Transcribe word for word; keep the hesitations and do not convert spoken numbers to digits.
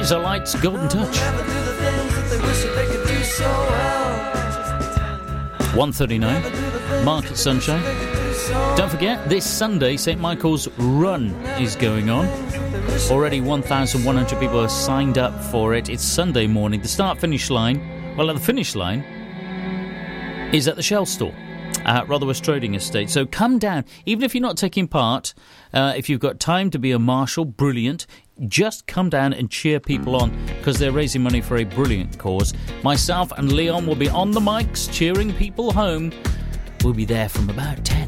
Electric Lights, Golden Touch. one thirty-nine, Market Sunshine. Don't forget, this Sunday, Saint Michael's Run is going on. Already one thousand one hundred people are signed up for it. It's Sunday morning. The start-finish line, well, at the finish line, is at the Shell store at Rotherhurst Trading Estate. So come down. Even if you're not taking part, uh, if you've got time to be a marshal, brilliant. Just come down and cheer people on, because they're raising money for a brilliant cause. Myself and Leon will be on the mics cheering people home. We'll be there from about ten.